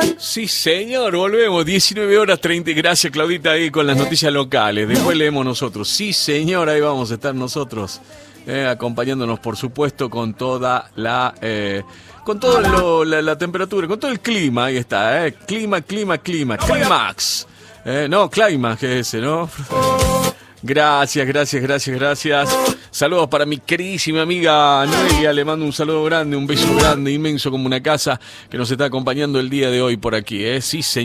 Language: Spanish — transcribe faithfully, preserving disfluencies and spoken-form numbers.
Sí, señor, volvemos. diecinueve horas treinta. Gracias, Claudita, ahí con las noticias locales. Después leemos nosotros. Sí, señor, ahí vamos a estar nosotros. Eh, acompañándonos, por supuesto, con toda la... Eh, con toda la, la temperatura, con todo el clima. Ahí está, eh. Clima, clima, clima. Clímax. Eh, no, Climax es ese, ¿no? Gracias, gracias, gracias, gracias. Saludos para mi queridísima amiga Noelia. Le mando un saludo grande, un beso grande, inmenso como una casa, que nos está acompañando el día de hoy por aquí, ¿eh? Sí, señor.